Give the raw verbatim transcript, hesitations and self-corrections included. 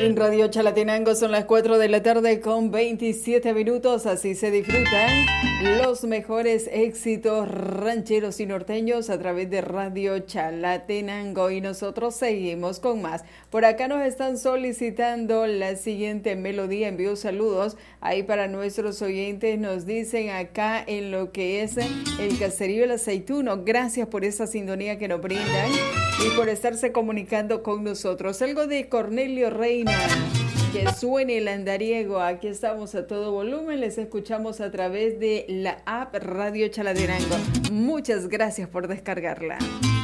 En Radio Chalatenango son las cuatro de la tarde con veintisiete minutos, así se disfrutan los mejores éxitos rancheros y norteños a través de Radio Chalatenango y nosotros seguimos con más. Por acá nos están solicitando la siguiente melodía, envío saludos ahí para nuestros oyentes, nos dicen acá en lo que es el caserío El Aceituno, gracias por esa sintonía que nos brindan y por estarse comunicando con nosotros. Algo de Cornelio Reina, que suene el andariego. Aquí estamos a todo volumen, les escuchamos a través de la app Radio Chalatenango. Muchas gracias por descargarla.